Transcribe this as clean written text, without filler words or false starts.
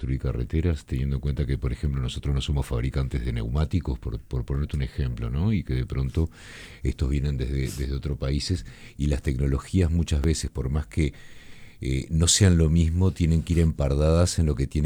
construir carreteras, teniendo en cuenta que, por ejemplo, nosotros no somos fabricantes de neumáticos, por ponerte un ejemplo, ¿no? Y que de pronto estos vienen desde otros países y las tecnologías muchas veces, por más que no sean lo mismo, tienen que ir empardadas en lo que tiene